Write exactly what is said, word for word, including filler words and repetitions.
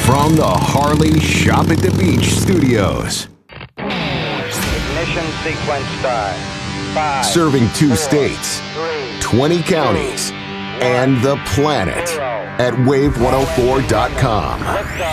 From the Harley Shop at the Beach studios. Ignition sequence start. Five, Serving two four, states, three, twenty counties, two, and the planet zero. at wave one oh four dot com. Liftoff.